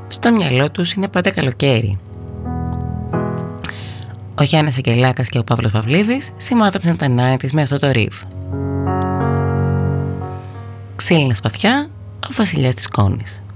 στο μυαλό τους είναι πάντα καλοκαίρι. Ο Γιάννης Αγγελάκας και ο Παύλος Παυλίδης σημάδεψαν τα 90's μέσα στο το Ριβ. Ξύλινα σπαθιά, ο βασιλιάς της σκόνης.